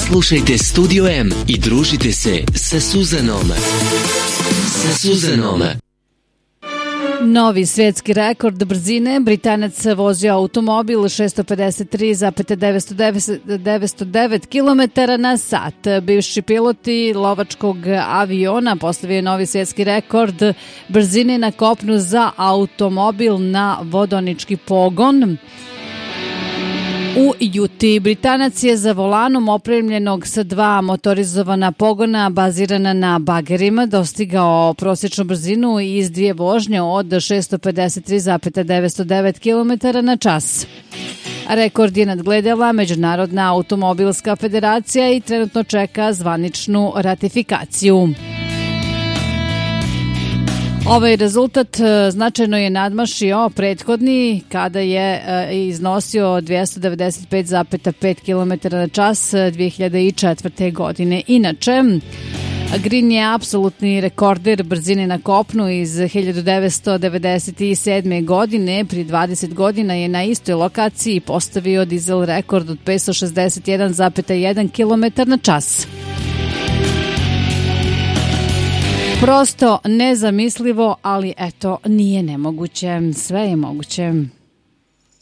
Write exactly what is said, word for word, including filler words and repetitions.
Slušajte Studio M i družite se sa Suzanom. Sa Suzanom. Novi svjetski rekord brzine. Britanac vozio automobil šesto pedeset tri zarez devetsto devet kilometara na sat. Bivši piloti lovačkog aviona postavio je novi svjetski rekord brzine na kopnu za automobil na vodonički pogon. U Juti Britanac je za volanom opremljenog sa dva motorizovana pogona bazirana na bagerima dostigao prosječnu brzinu iz dvije vožnje od šesto pedeset tri zarez devetsto devet kilometara na čas. Rekord je nadgledala Međunarodna automobilska federacija i trenutno čeka zvaničnu ratifikaciju. Ovaj rezultat značajno je nadmašio prethodni kada je iznosio dvjesto devedeset pet zarez pet kilometara na čas dvije hiljade četvrte. godine. Inače, Green je apsolutni rekorder brzine na kopnu iz hiljadu devetsto devedeset sedme. godine. Prije dvadeset godina je na istoj lokaciji postavio dizel rekord od petsto šezdeset jedan zarez jedan kilometar na čas. Prosto nezamislivo, ali eto, nije nemoguće. Sve je moguće.